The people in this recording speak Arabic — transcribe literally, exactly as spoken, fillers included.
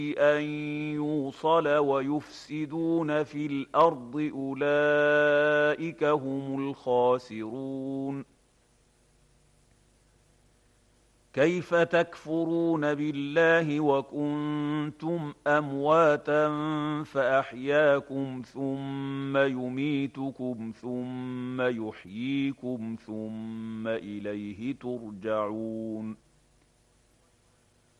أن يوصل ويفسدون في الأرض أولئك هم الخاسرون. كيف تكفرون بالله وكنتم أمواتا فأحياكم ثم يميتكم ثم يحييكم ثم إليه ترجعون.